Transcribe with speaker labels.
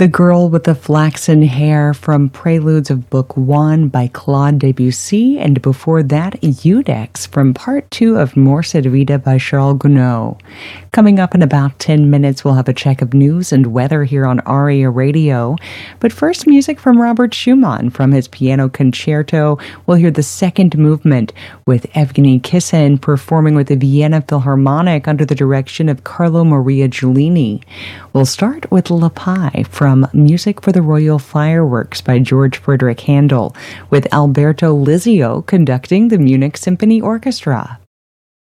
Speaker 1: The Girl with the Flaxen Hair from Preludes of Book 1 by Claude Debussy, and before that, Iudex from Part 2 of Morse et Vita by Charles Gounod. Coming up in about 10 minutes, we'll have a check of news and weather here on ARIA Radio. But first, music from Robert Schumann. From his piano concerto, we'll hear the second movement with Evgeny Kissin performing with the Vienna Philharmonic under the direction of Carlo Maria Giulini. We'll start with La Pai from Music for the Royal Fireworks by George Frederick Handel, with Alberto Lizio conducting the Munich Symphony Orchestra.